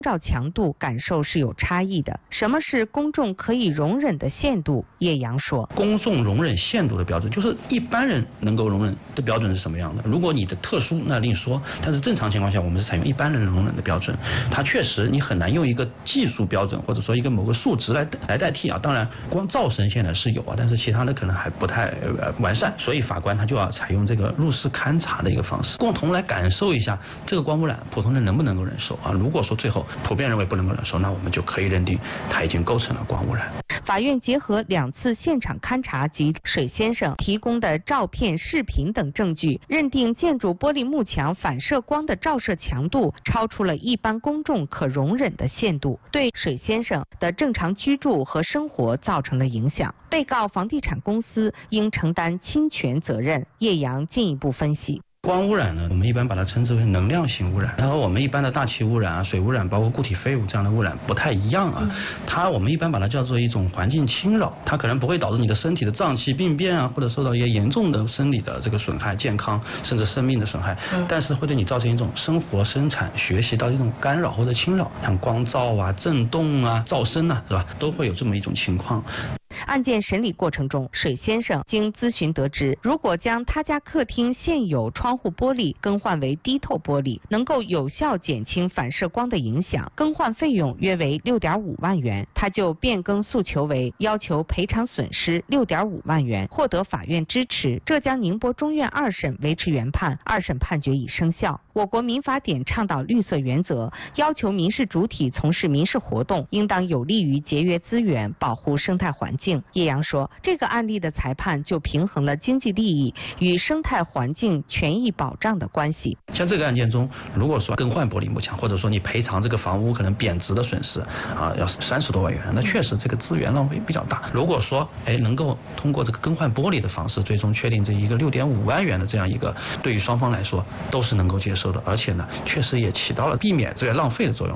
照强度感受是有差异的。什么是公众可以容忍的限度？叶阳说， 公众容忍限度的标准就是一般人能够容忍的标准是什么样的。如果你的特殊那另说，但是正常情况下我们是采用一般人容忍的标准。它确实你很难用一个技术标准或者说一个某个数值来代替啊。当然光噪声现在是有啊，但是其他的可能还不太完善，所以法官他就要采用这个入室勘查的一个方式，共同来感受一下这个光污染普通人能不能够忍受啊。如果说最后普遍认为不能够忍受，那我们就可以认定它已经构成了光污染。 法院结合2次现场勘查及水先生提供的照片、视频等证据，认定建筑玻璃幕墙反射光的照射强度超出了一般公众可容忍的限度，对水先生的正常居住和生活造成了影响。被告房地产公司应承担侵权责任。叶阳进一步分析。 光污染呢，我们一般把它称之为能量性污染，它和我们一般的大气污染啊、水污染，包括固体废物这样的污染不太一样啊。我们一般把它叫做一种环境侵扰，它可能不会导致你的身体的脏器病变啊，或者受到一些严重的生理的这个损害、健康甚至生命的损害，但是会对你造成一种生活、生产、学习到一种干扰或者侵扰，像光噪啊、震动啊、噪声啊，是吧？都会有这么一种情况。 案件审理过程中，水先生经咨询得知，如果将他家客厅现有窗户玻璃更换为低透玻璃，能够有效减轻反射光的影响，更换费用约为6.5万元。他就变更诉求为要求赔偿损失6.5万元，获得法院支持。浙江宁波中院2审维持原判，2审判决已生效。我国民法典倡导绿色原则，要求民事主体从事民事活动应当有利于节约资源、保护生态环境。叶阳说，这个案例的裁判就平衡了经济利益与生态环境权益保障的关系。 像这个案件中，如果说更换玻璃幕墙，或者说你赔偿这个房屋可能贬值的损失啊，要30多万元，那确实这个资源浪费比较大。如果说能够通过这个更换玻璃的方式，最终确定这一个6.5万元的这样一个，对于双方来说都是能够接受的，而且呢，确实也起到了避免资源浪费的作用。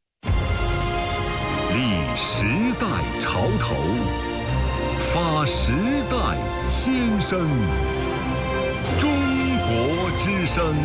立时代潮头，发时代先声，中国之声。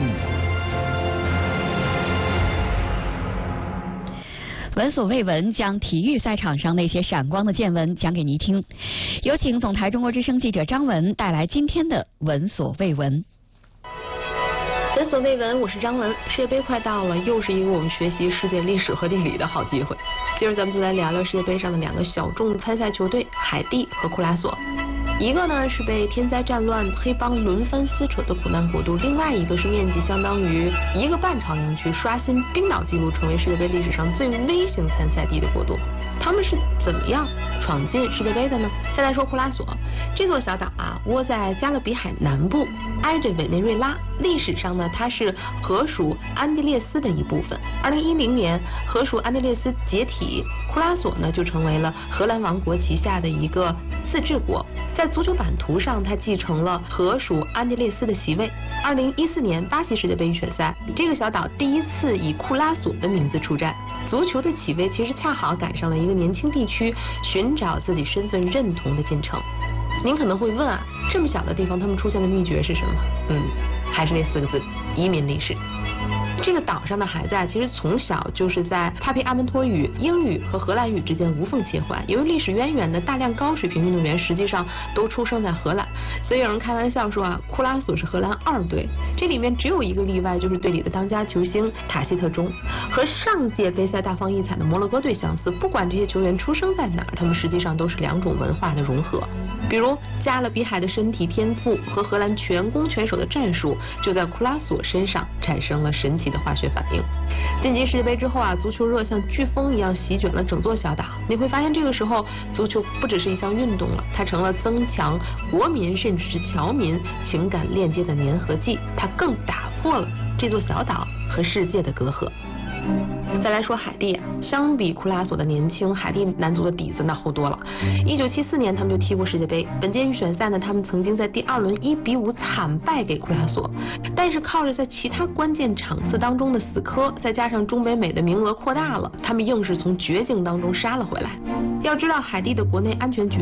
闻所未闻，将体育赛场上那些闪光的见闻讲给您听。有请总台中国之声记者张文带来今天的闻所未闻。 闻所未闻，我是张文。世界杯快到了，又是一个我们学习世界历史和地理的好机会。今儿咱们就来聊聊世界杯上的2个小众参赛球队海地和库拉索。一个呢是被天灾战乱、黑帮轮番撕扯的苦难国度，另外一个是面积相当于1个半朝阳区，刷新冰岛纪录，成为世界杯历史上最微型参赛地的国度。他们是怎么样闯进世界杯的呢？先来说库拉索，这座小岛啊，窝在加勒比海南部，挨着委内瑞拉。历史上呢，它是荷属安地列斯的一部分。2010年，荷属安地列斯解体，库拉索呢就成为了荷兰王国旗下的一个自治国。在足球版图上，它继承了荷属安地列斯的席位。2014年巴西世界杯预选赛，这个小岛第一次以库拉索的名字出战。足球的起飞其实恰好赶上了一个年轻地区寻找自己身份认同的进程。您可能会问啊，这么小的地方他们出现的秘诀是什么？还是那4个字：移民历史。这个岛上的孩子啊，其实从小就是在帕皮阿门托语、英语和荷兰语之间无缝切换。由于历史渊源的大量高水平运动员实际上都出生在荷兰，所以有人开玩笑说啊，库拉索是荷兰2队。这里面只有一个例外，就是队里的当家球星塔希特钟。和上届杯赛大放异彩的摩洛哥队相似，不管这些球员出生在哪儿，他们实际上都是2种文化的融合。比如加勒比海的身体天赋和荷兰全攻全守的战术，就在库拉索身上产生了神奇的化学反应。晋级世界杯之后啊，足球热像飓风一样席卷了整座小岛。你会发现这个时候足球不只是一项运动了，它成了增强国民甚至是侨民情感链接的粘合剂，它更打破了这座小岛和世界的隔阂。再来说海地啊，相比库拉索的年轻，海地男足的底子那厚多了。1974年他们就踢过世界杯，本届预选赛呢，他们曾经在第2轮1-5惨败给库拉索，但是靠着在其他关键场次当中的死磕，再加上中北美的名额扩大了，他们硬是从绝境当中杀了回来。要知道海地的国内安全局势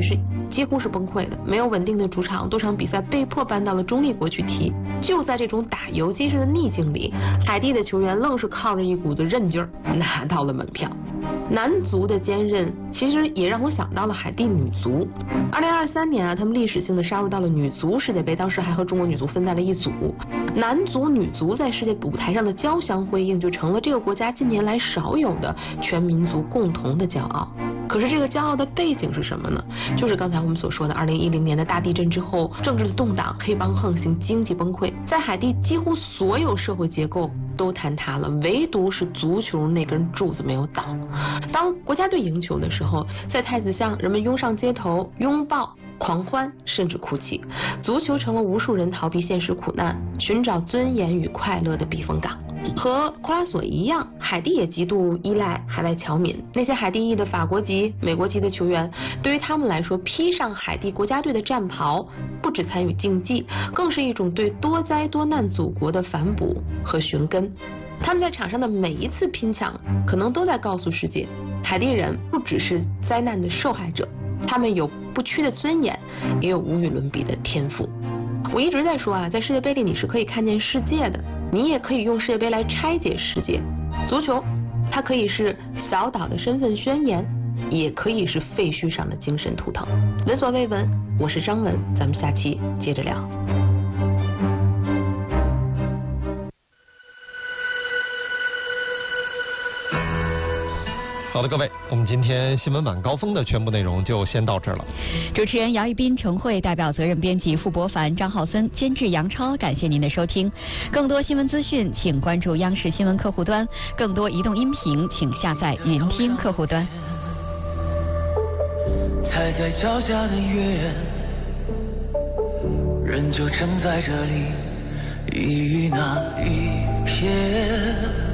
几乎是崩溃的，没有稳定的主场，多场比赛被迫搬到了中立国去踢。就在这种打游击式的逆境里，海地的球员愣是靠着一股子韧劲儿拿到了门票。男足的坚韧其实也让我想到了海地女足。2023年他们历史性的杀入到了女足世界杯，当时还和中国女足分在了一组。男足、女足在世界舞台上的交相辉映，就成了这个国家近年来少有的全民族共同的骄傲。可是这个骄傲的背景是什么呢？就是刚才我们所说的2010年的大地震之后，政治的动荡，黑帮横行，经济崩溃，在海地几乎所有社会结构都坍塌了，唯独是足球那根柱子没有倒。当国家队赢球的时候，在太子巷人们拥上街头，拥抱、狂欢，甚至哭泣。足球成了无数人逃避现实苦难，寻找尊严与快乐的避风港。和库拉索一样，海地也极度依赖海外侨民。那些海地裔的法国籍、美国籍的球员，对于他们来说，披上海地国家队的战袍，不只参与竞技，更是一种对多灾多难祖国的反哺和寻根。他们在场上的每一次拼抢，可能都在告诉世界，海地人不只是灾难的受害者，他们有不屈的尊严，也有无与伦比的天赋。我一直在说在世界杯里你是可以看见世界的，你也可以用世界杯来拆解世界。足球，它可以是小岛的身份宣言，也可以是废墟上的精神图腾。闻所未闻，我是张文，咱们下期接着聊。 好的，各位，我们今天新闻晚高峰的全部内容就先到这儿了。 主持人姚一斌、陈慧，代表责任编辑付博凡、张浩森，监制杨超，感谢您的收听。更多新闻资讯，请关注央视新闻客户端；更多移动音频，请下载云听客户端。 踩在脚下的月，人就正在这里，一语那一瞥。